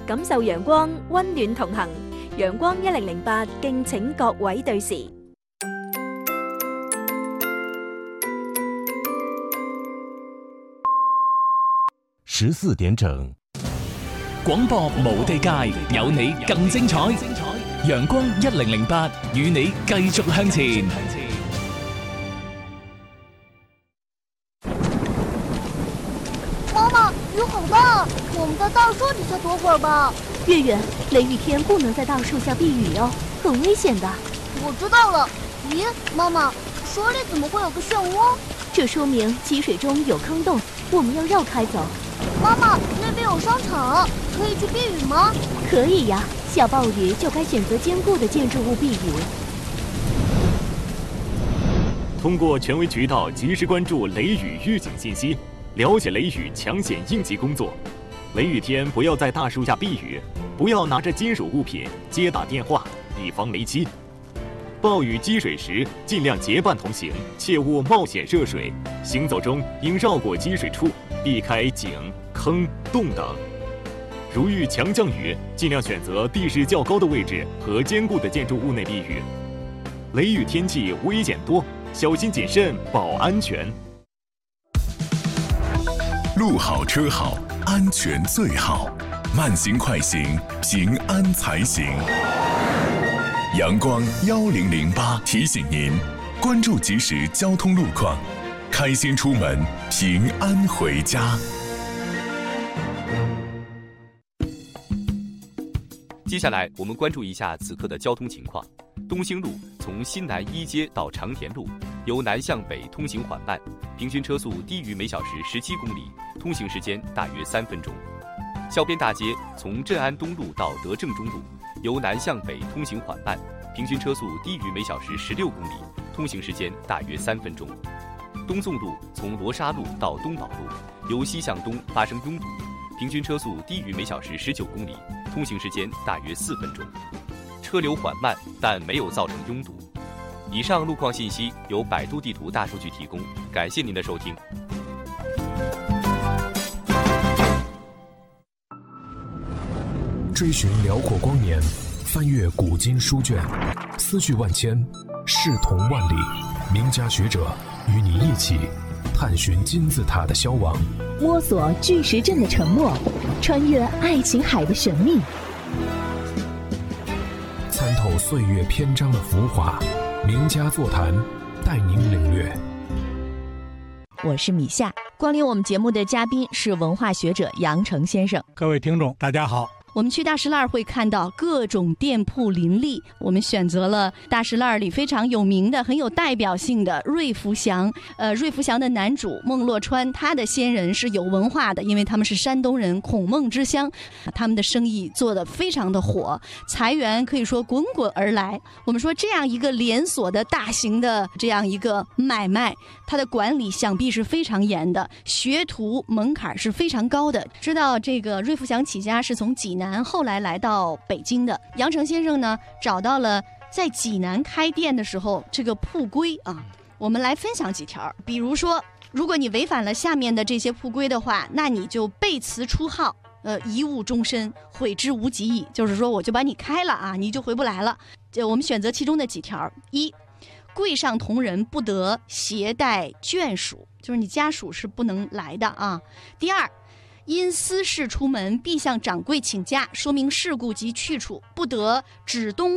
感受陽光，溫暖同行。陽光1008，敬請各位對時。 14點整， 廣播無地界，有你更精彩。陽光1008，與你繼續向前。 妈妈，雨好大，我们在大树底下躲会儿吧。 月月，雷雨天不能在大树下避雨哦，很危险的。 我知道了。咦，妈妈，水里怎么会有个漩涡？ 这说明积水中有坑洞，我们要绕开走。 妈妈，那边有商场，可以去避雨吗？ 可以呀，下暴雨就该选择坚固的建筑物避雨。 通过权威渠道及时关注雷雨预警信息，了解雷雨抢险应急工作。雷雨天不要在大树下避雨，不要拿着金属物品接打电话，以防雷击。暴雨积水时，尽量结伴同行，切勿冒险涉水。行走中应绕过积水处，避开井、坑、洞等。如遇强降雨，尽量选择地势较高的位置和坚固的建筑物内避雨。雷雨天气危险多，小心谨慎保安全。 路好车好，安全最好。慢行快行，平安才行。阳光1008提醒您，关注即时交通路况，开心出门，平安回家。 接下来我们关注一下此刻的交通情况。东兴路从新南一街到长田路，由南向北通行缓慢，平均车速低于每小时17公里，通行时间大约3分钟。校边大街从镇安东路到德政中路，由南向北通行缓慢，平均车速低于每小时16公里，通行时间大约3分钟。东纵路从罗沙路到东宝路，由西向东发生拥堵，平均车速低于每小时19公里，通行时间大约4分钟。车流缓慢，但没有造成拥堵。以上路况信息由百度地图大数据提供，感谢您的收听。 追寻辽阔光年，翻阅古今书卷，思绪万千，视同万里。名家学者与你一起探寻金字塔的消亡， 摸索巨石阵的沉默，穿越爱琴海的神秘， 参透岁月篇章的浮华。名家座谈，带您领略。 我是米夏，光临我们节目的嘉宾是文化学者杨成先生。 各位听众大家好。 我们去大石烂会看到各种店铺林立，我们选择了大石烂里非常有名的、很有代表性的瑞福祥。瑞福祥的男主孟洛川，他的先人是有文化的，因为他们是山东人，孔孟之乡，他们的生意做得非常的火，财源可以说滚滚而来。我们说这样一个连锁的大型的这样一个买卖，它的管理想必是非常严的，学徒门槛是非常高的。知道这个瑞福祥起家是从济南后来来到北京的杨成先生呢，找到了在济南开店的时候这个铺规啊，我们来分享几条。比如说，如果你违反了下面的这些铺规的话，那你就背辞出号，贻误终身，悔之无及矣。就是说，我就把你开了啊，你就回不来了。我们选择其中的几条：一，柜上同仁不得携带眷属，就是你家属是不能来的啊。第二，因私事出门，必向掌柜请假，说明事故及去处，不得指东